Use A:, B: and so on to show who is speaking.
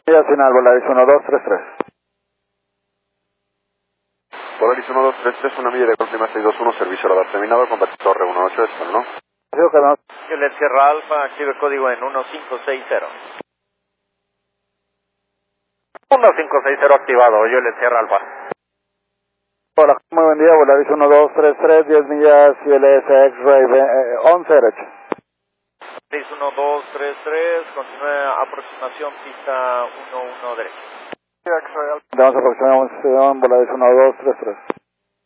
A: al final, Volaris 1233.
B: Volaris 1233, una milla de Golf Lima 621, servicio radar terminado, combate Torre 18, esto, ¿no?
C: Juliet Sierra Alfa, active código en 1560. 1560 activado, Juliet Sierra Alfa.
A: Hola, muy buen día, Volaris 1233, 10 millas, CLS X-Ray 11 derecho.
C: 61233, continúa aproximación pista 11 derecho.
A: Damos aproximación, Volaris 1233.